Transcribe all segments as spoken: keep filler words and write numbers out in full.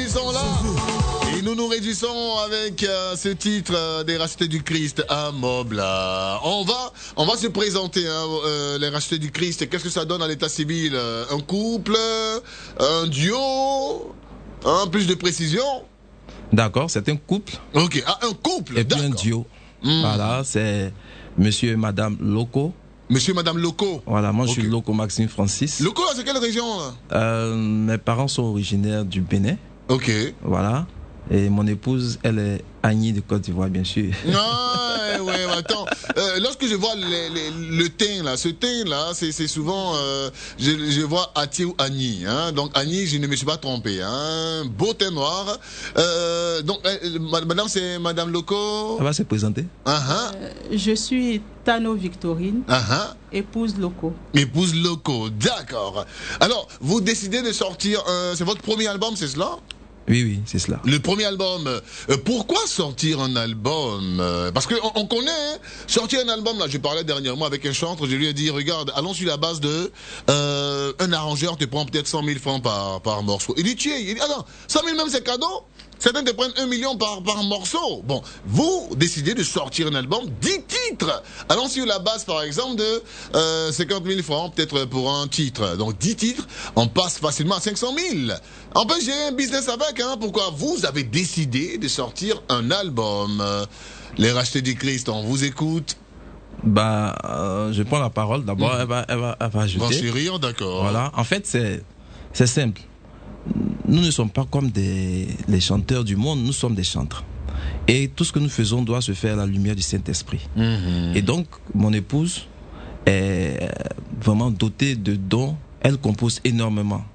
ils sont là. Et nous nous réjouissons avec euh, ce titre euh, des Rachetés du Christ à Mobla. On va, on va se présenter, hein, euh, les Rachetés du Christ. Qu'est-ce que ça donne à l'état civil? Un couple, un duo, un plus de précision? D'accord, c'est un couple. Ok, ah, un couple. Et puis un duo. Mmh. Voilà, c'est Monsieur et Madame Loco. Monsieur et Madame Loco. Voilà, moi okay. je suis Loco Maxime Francis. Loco, c'est quelle région là? euh, Mes parents sont originaires du Bénin. Ok. Voilà. Et mon épouse, elle est Annie de Côte d'Ivoire, bien sûr. Ah, ouais, ouais, attends. Euh, lorsque je vois les, les, le teint là, ce teint là, c'est, c'est souvent, euh, je, je vois Ati ou Annie. Hein. Donc Annie, je ne me suis pas trompé. Hein. Beau teint noir. Euh, donc, euh, madame, c'est Madame Loco. Elle va se présenter. Uh-huh. Euh, je suis Tano Victorine, uh-huh. épouse Loco. Épouse Loco, d'accord. Alors, vous décidez de sortir, euh, c'est votre premier album, c'est cela? Oui, oui, c'est cela. Le premier album. Euh, pourquoi sortir un album? euh, Parce que on, on connaît, hein, sortir un album, là, je parlais dernièrement avec un chanteur, je lui ai dit, regarde, allons sur la base de euh, un arrangeur te prend peut-être cent mille francs par, par morceau. Il dit, tu es, il dit, ah non, cent mille même c'est cadeau. Certains te prennent un million par, par morceau. Bon, vous décidez de sortir un album, dix titres. Allons sur la base, par exemple, de euh, cinquante mille francs, peut-être pour un titre. Donc, dix titres, on passe facilement à cinq cent mille. On peut gérer un business avec, hein. Pourquoi vous avez décidé de sortir un album? Les Rachetés du Christ, on vous écoute. Bah, euh, je prends la parole. D'abord, mmh. elle va, elle va, elle va ajouter. Va chérir, d'accord. Voilà. En fait, c'est, c'est simple. Nous ne sommes pas comme des, les chanteurs du monde, nous sommes des chantres. Et tout ce que nous faisons doit se faire à la lumière du Saint-Esprit. Mmh. Et donc, mon épouse est vraiment dotée de dons. Elle compose énormément.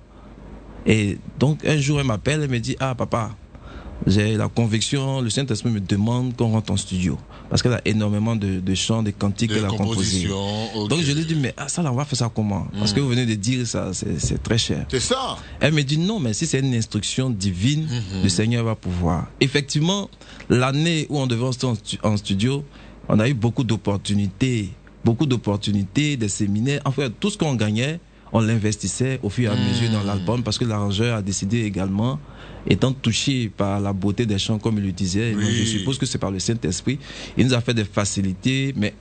Et donc, un jour, elle m'appelle, elle me dit, ah, papa, j'ai la conviction, le Saint-Esprit me demande qu'on rentre en studio. Parce qu'elle a énormément de, de chants, de cantiques qu'elle a composés. Okay. Donc je lui dis, mais ah, ça là, on va faire ça comment? Parce mmh. que vous venez de dire ça, c'est, c'est très cher. C'est ça. Elle me dit, non, mais si c'est une instruction divine, mmh. le Seigneur va pouvoir. Effectivement, l'année où on devait rester en studio, on a eu beaucoup d'opportunités. Beaucoup d'opportunités, des séminaires. En fait, tout ce qu'on gagnait, on l'investissait au fur et à mesure mmh. dans l'album, parce que l'arrangeur a décidé également, étant touché par la beauté des chants, comme il le disait, oui. donc je suppose que c'est par le Saint-Esprit, il nous a fait des facilités, mais